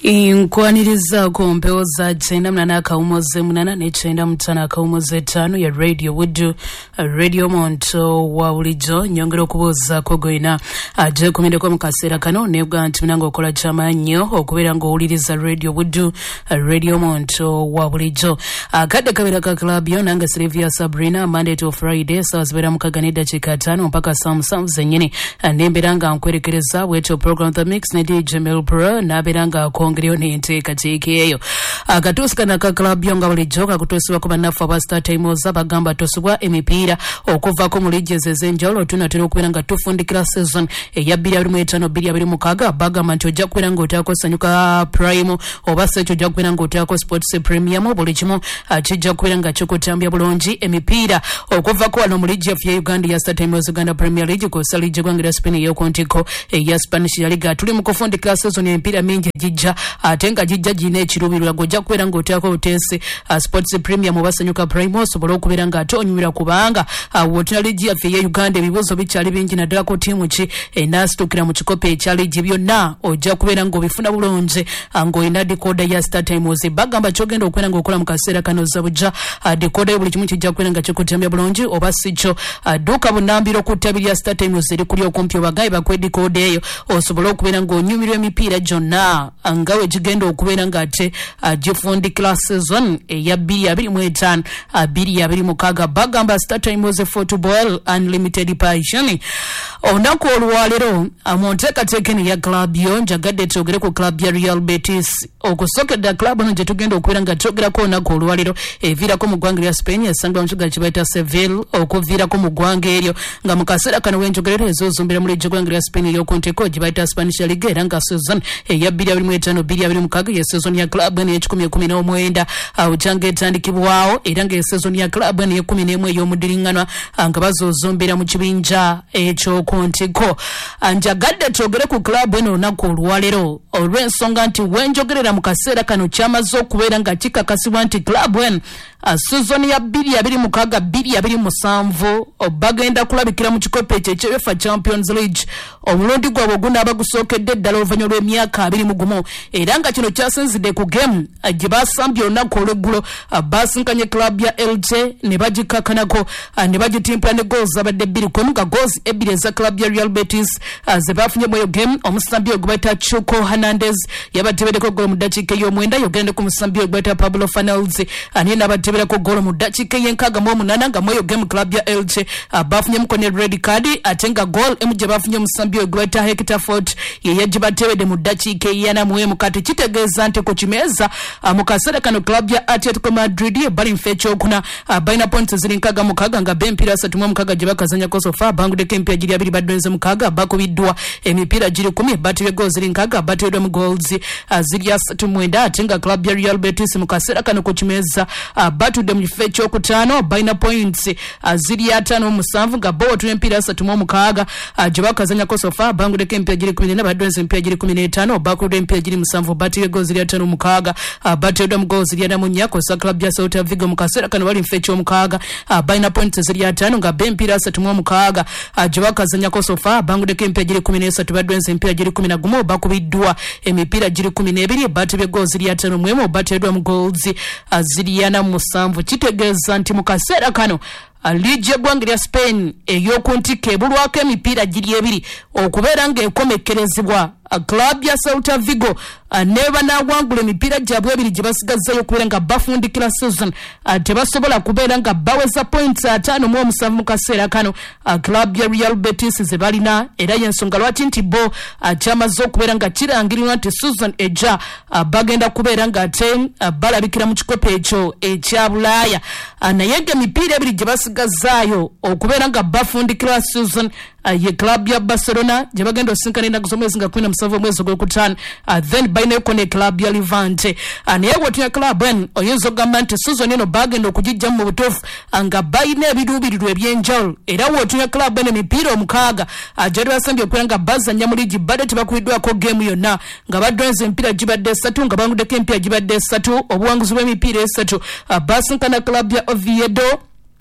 Inkwaniriza kumpewo za chenda mnana kaumoze mnana ne chenda mtana kaumoze tano ya Radio Wudu Radio Monto wa ulijo nyongero kuboza kogoina aje kumende kwa mkasera kano nebwa ntiminango kola chama nyo okubera ngo uliriza Radio Wudu Radio Monto wa ulijo akade kabira ka club yo nanga Sylvia Sabrina Monday to Friday sawazibera mukaganida chikatano mpaka sam zenyene nemberanga nkwerekereza weto program the mix ne DJ Mel Pro naberanga ngiriyo nenteka chikeyo akatusikana ka club yonga bulijoka kutosibwa kuba nafu abasta times abagamba tosibwa emipira okuva ko mulijeze zenjolo tunatera okubiranga tufundikira season ya 2025-2026 bagamba nti ojja kubiranga otako sanyuka prime obasa ekyo ojja kubiranga otako sports premium bulikimu kijja kubiranga kyokutambya bulungi emipira okuva ko wano mulijje ya Uganda ya Star Times Uganda Premier League ko salije gwangira Spain yokontiko ya Spanish ya Liga tuli mu kufundikira season empira mingi jijja atenga jijja jine ekirubirwa gojja kubera ngo otako otese sports premium obasanyuka prime osobola okubera nga atonyumira kubanga wotuna ligi ya Uganda ebibuzo bikyali bingi naddala ko tiimu ki enastukira mu kikope ekyali byonna ojja kubera ngo bifuna bulungi ngo ina decoder ya Star Times bagamba kyogenda okwera ngo okola mu kaseera kano zabujja decoder yo buli kimu kijja kwera nga kyokutambya bulungi oba sicho duka bunambiro kutabirya Star Times eri kuli okumpi obagaye bakwe decoder eyo osobola okubera ngo onyumirwa emipira gyonna ngawe jigendo okubera ngate jifundikira season ya 2025-2026 bagamba Star Times football unlimited passion onako olwalero amonteka tekeni ya club yo njagadde togere ku club ya Real Betis okusokedda club no jetugenda okubera nga togera ko onako olwalero evira ko mugwange ya Spain yasanga onchuga kibaita Seville okuvira ko mugwange eryo nga mukasera kano wenjogerera ezozumbira muri jogwange ya Spain yo konteko kibaita Spanish Liga era nga season ya 2025-2026 ya season ya club ne 10-19 awujange tandikibwao era nga season ya club ne 11 yomudiringanwa nga bazozombera mu kibinja ekyo kontiko anjagadde togere ku club eno nako olwalero olw'ensonga nti wenjogerera mu kaseera kano kyamaze okubeera nga kikakasibwa nti club en season ya 2026-2027 bagenda kulabikira mu kikope ekyefa Champions League omulundi gwabwe gunaaba gusookedde ddala oluvannyuma lw'emyaka 21 era nga kino kyasinzidde ku game gye basambye olunaku olw'eggulo basinkanye club ya Elche ne bagikakanako ne bagitimpa ne goals abadde 2 nga goals 2 eza club ya Real Betis ze bafunye mu game omusambi ogweta Chuko Hernandez yabatebereko goal mu dakiika y'omwenda yogende ku musambi ogweta Pablo Fanelzi ani nabatebereko goal mu dakiika y'enkaga mu 8 nga moyo game club ya Elche bafunye mu kone red card atenga goal emuje bafunye musambi ogweta Hector Fort yeyajibatebede mu dakiika y'ana mu kati kitegeeza nti ku kimeza mu kaseera kano club ya Atletico Madrid bali mfecho okuna baina points zirinkaga mukaga nga bempira 36 gye bakazanya ko sofa bangu de kempia giri 2 badwenze mukaga bakubiddwa emipira giri 10 batwe goals zirinkaga batwe mu goals ziri 39 atenga club ya Real Betis mu kaseera kano ku kimeza batude mu mfecho okutano baina points ziri 57 nga bo empira 36 gye bakazanya ko sofa bangu de kempia giri 10 badwenze empira giri 15 bakude empira giri 7 batwe goals ziri 5 mukaga batwe mu goals ziri 8 nyako sa club ya Celta Vigo mu kaseera kano bali mfecho mukaga baina points ziri 5 nga bempira 36 gye bakazanya ko sofa bangu de kempia giri 13 badwenze empira giri 11 bakubiddwa emipira giri 12 batwe goals ziri 5 mwemo batwe mu goals ziri 7 kitegeeza nti mu kaseera kano Ligi y'eggwanga lya Spain eyokuntike ebulwako emipira giri 2 okubeera nga ekomekerezebwa club ya Celta Vigo neba nawangula emipira gyabwe 2 gye basigazayo okubeera nga bafundikira season tebasobola kubeera nga baweza points 57 mu kaseera kano club ya Real Betis ze balina era yensonga lwaki nti bo kyamaze okubeera nga kirangirirwa nti season eja bagenda kubeera nga ate balabikira mu kikope ekyo ekya Bulaaya naye emipira 2 gye basigazayo okubeera nga bafundikira season ye club ya Barcelona gye bagenda osinkana ennaku z'omwezi nga 17 mwezi gw'okutaano then baina kone club ya Levante naye wotuya club en oyinza okugamba nti season eno bagenda okugijja mu butuufu nga baina ebiruubirirwa ebyenjawulo era wotuya club en emipiira 6 gyali basambye okubeera nga bazanya mu ligi badde tebakubiddwako game yonna nga badwenze empiira gibadde 3 nga banguddeko empiira gibadde 3 obuwanguzi bw'emipiira 3 basinkana club ya Oviedo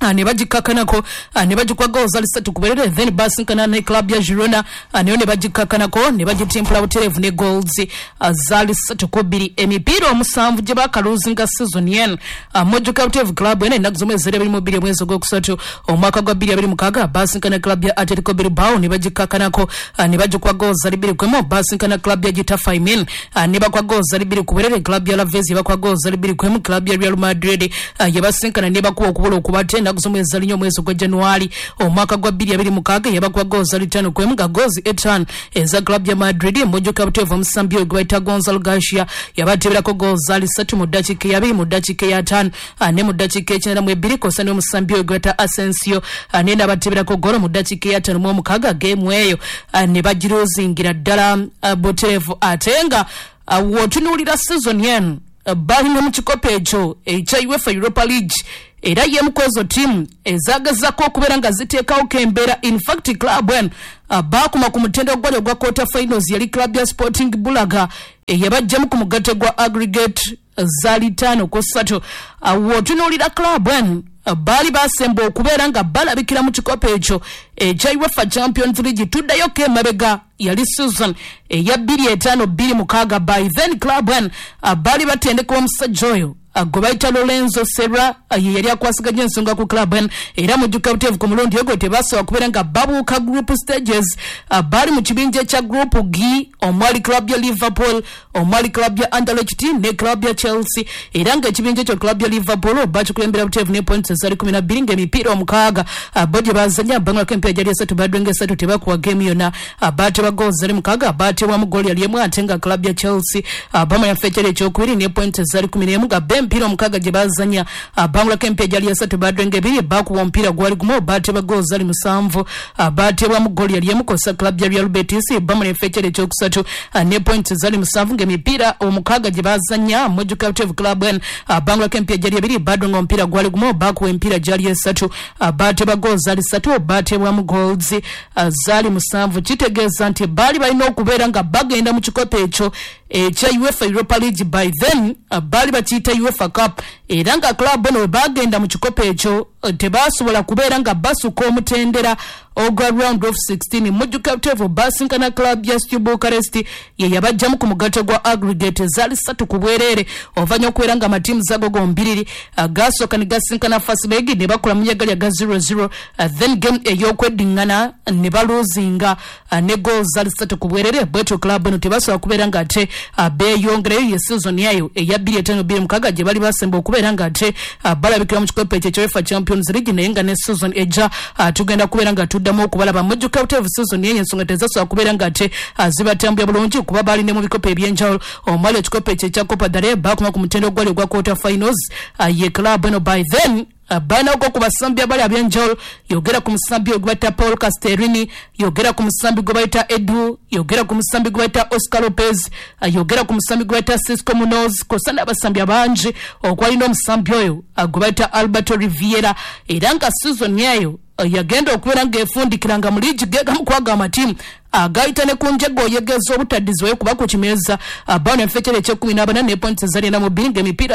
ne bagikakanako ne bagikwa goals ali 3 kuberere then basinkana ne club ya Girona ne bagikakanako ne bagitimpula buterevu ne goals zali 3-2 emipira omusanvu gye bakaluzinga season yen Mojuka Buterevu club ene nakuzome zere bali mobili mwezi gwokusatu omwaka gwa 2026 basinkana club ya Atletico Bilbao ne bagikakanako ne bagikwa goals ali 2-1 basinkana club ya Getafe Imen ne bakwa goals ali 2 kuberere club ya Lavezzi bakwa goals ali 2-1 club ya Real Madrid yabasinkana ne bakwa okubola okubatenda kuzomeza linyo mwezi gwa January omwaka gwa 2026 yabakwa goals ali 5 nga goals 8 eza club ya Madrid Mojuka Buterevu Msambio gwaita Gonzalo Garcia yabatebelako goals ali 3 mu dakika ya 2 mu dakika ya 5 ne mu dakika ya 9 kosa ne Msambio gwaita Asensio ne nabatebelako goal mu dakika ya 5 mu mukaga game eyo ne bagirozingira ddala Buterevu atenga wotunulira season yen bali mu kikope ekyo ekya UEFA Europa League era yemukozo team ezagazako okubeera nga ziteekawo kembeera in fact club when bakuma ku mutendo gwayo gwa quarter finals yali club ya Sporting Bulaga yabajjamu ku mugatte gwa aggregate zali 5-3 wotunulira club when bali basemba okubeera nga balabikira mu kikope ekyo ekya UEFA Champions League tuddayo kemabega yali season eya 2005-2006 by then club when bali batendeka omusajja oyo gobaita Lorenzo Serra yali akwasigaje ensonga ku club era Mojuka Buterevu ku mulundi ogwo tebasobola kubeera nga babuuka group stages bali mu kibinja kya group G omwali club ya Liverpool omwali club ya Anderlecht ne club ya Chelsea era nga ekibinja kyo club ya Liverpool bakikulembera Buterevu ne points zali 12 ng'emipiira omukaaga bodje bazanya bangwa kempya jali 3 badwenge 3 tebakuwa game yona bate ba goals zali mukaaga bate wa mugoli yali emu atenga club ya Chelsea bama ya fechere ekyokwiri ne points zali 11 nga mpira omukaga gye bazanya bangula kempya jali 3 badwenge 2 bakuwa mpira gwali gumo bate ba goals zali 7 bate wa mugoli yali emu kosa club ya Real Betis bama ya fechere ekyokusatu ne points zali 7 ng'emipiira omukaaga gye bazanya Mojuka Buterevu club bangula kempya jali 2 badwenge mpira gwali gumo bakuwa mpira jali 3 bate ba goals zali 3 bate wa goals zali 7 kitegeeza nti bali balina okubeera nga bagenda mu kikope ekyo ekya UEFA Europa League by then bali bakiyita UEFA Cup era nga club eno bagenda mu kikope ekyo tebasobola kubeera nga basuka omutendera ogwa round of 16 Mojuka Buterevu basinkana club ya Steaua Bucharest ye yabajjamu ku mugatte gwa aggregate zali 3 ku bwerere ovanya okubeera nga amatiimu zago gombiriri gasooka ne gasinkana first leg ne bakola mu yagali aga 0-0 then game ey'okweddiŋŋana ne baluzinga ne goals zali 3 ku bwerere bwetyo club eno tebasobola kubeera nga ate beeyongerayo ye season yayo eya 2005-2006 gye bali basemba okubeera nga ate balabikira mu kikope ekyo kya UEFA Champions League naye nga ne season ejja tugenda kubeera nga tuddamu okubalaba Mojuka Buterevu season yeyo ensonga tezasobola kubeera nga ate zibatambula bulungi kuba bali ne mu bikope ebyenjawulo omwali ekikope ekyo ekya Copa del Rey bakuma ku mutendo gwali ogwa quarter finals ye club eno by then bana uko kubasambia bali abyenjawulo yogera ku musambi ogwata Paul Castellini yogera ku musambi gwaita Edu yogera ku musambi gwaita Oscar Lopez yogera ku musambi gwaita Cisco Munoz kosana abasambi abangi okwalina omusambi oyo gwaita Alberto Riviera era nga season yayo yagenda okubeera ng'efundikiranga mu liigi gega mu kwaga amatiimu agayita ne ku njego oyegeza obutaddiziwayo kuba ku kimeeza bawona enfecere ekye-14 ne points zali 2 ng'emipiira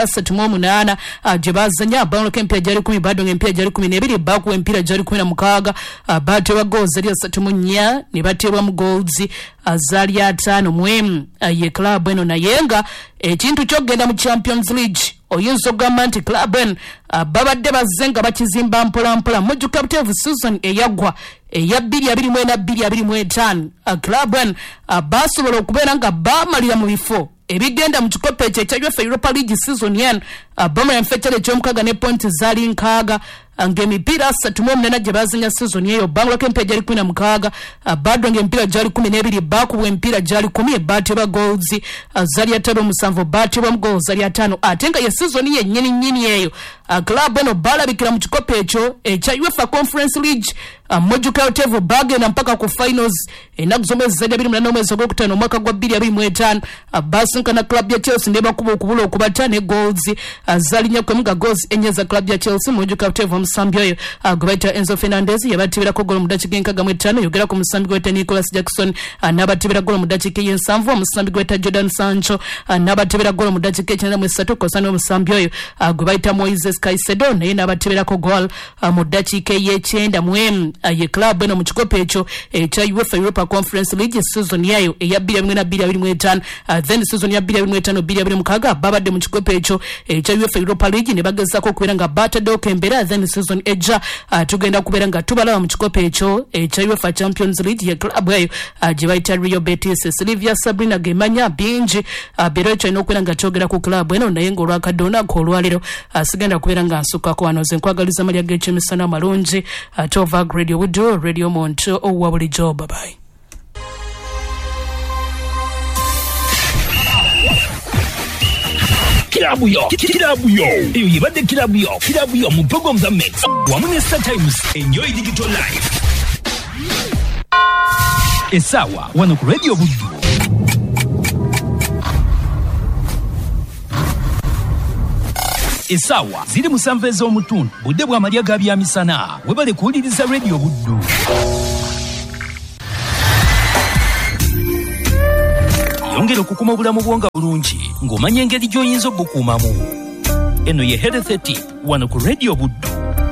38 gye bazanya bawona k'emipiira gyali 10 bado ng'emipiira gyali 12 bakuwa emipiira gyali 16 bateebwa goals zali 34 ne bateebwa mu goals zali 5 ye club eno naye nga ekintu ky'okgenda mu Champions League oyinza okugamba nti club en babadde bazze nga bakizimba mpolampola Mojuka Buterevu season eyaggwa eya 2024-2025 club en basobola okubeera nga bamalira mu bifo ebigenda mu kikope ekyo ekya UEFA Europa League season yen bama enfecere ekyomukaga ne points zali 6 ng'emipiira 38 gye bazanya season eyo bangula k'emipiira gyali 16 bado ng'emipiira gyali 12 bakubwa emipiira gyali 10 bateebwa goals zali 7 bateebwa mu goals zali 5 ate nga ye season yennyini eyo club eno balabikira mu kikope ekyo ekya UEFA Conference League Mojuka Otevo bagenda mpaka ku finals enaku zomwezi za 28 mwezi gw'okutaano omwaka gwa 2025 basinkana club ya Chelsea ne bakuba okubula okubata ne goals zalinya kwemu ga goals enye za club ya Chelsea. Mojuka Otevo omusambi oyo gwebayita Enzo Fernandez yabatibirako golo mu dakiika enkaga mu etaano yogera ku musambi gweta Nicholas Jackson n'abatibira golo mu dakiika y'ensanvu. Omusambi gweta Jordan Sancho n'abatibira golo mu dakiika ekyenda mu esatu kosana omusambi oyo gwebayita Moises Caicedo naye n'abatibirako gol mu dakiika y'ekyenda mu emu ye club eno mu kikopo ekyo ekya UEFA Europa Conference League season yayo eya 2024-2025 then season ya 2025-2026 babadde mu kikopo ekyo ekya UEFA Europa League ne bagezako okubeera nga bataddeoko embeera then season ejja tugenda kubeera nga tubalaba mu kikopo ekyo ekya UEFA Champions League ye club eyo gye bayita Real Betis. Silvia Sabrina gemanya bingi bero ekyo alina okubeera nga kyogera ku club eno naye ng'olwakadde olunaku olwaleero sigenda kubeera nga nsukako wano. Nze nkwagaliza amalya g'ekyemisana amalungi Tova Radio Wudo Radio Monto owa bulijjo. Bye bye. Kilabu yo eyo yebadde kilabu yo mu program za Mix wamu ne Star Times. Enjoy digital life esawa wano ku Radio Buddu. Esawa ziri musanvu ez'omutundu budde bwa malya ga byamisana webale kuwuliriza Radio Buddu. Yongera okukuma obulamu bwonga bulungi ng'omanya engeri gy'oyinza obukuumamu. Eno ye Health Tip wano ku Radio Buddu.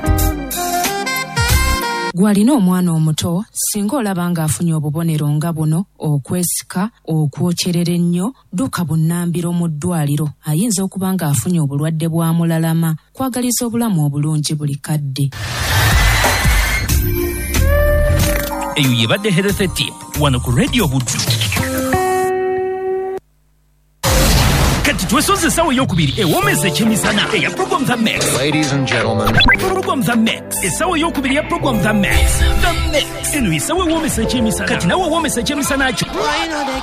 Gwalina omwana omuto singa olaba ng'afunye obubonero nga buno okwesika okwokyerera ennyo dduka bunnambiro mu ddwaliro ayinza okuba ng'afunye obulwadde bwa mulalama. Kwagaliza obulamu obulungi buli kadde. Eyo yebadde Health Tip wano ku Radio Buddu. Kati twesoze sawa ey'okubiri ewomesa ekyemisana eya Program The Mix. Ladies and gentlemen, Program The Mix esawa ey'okubiri ya Program The Mix. The Mix eno esawa ewomesa ekyemisana kati nawe womesa ekyemisana kyo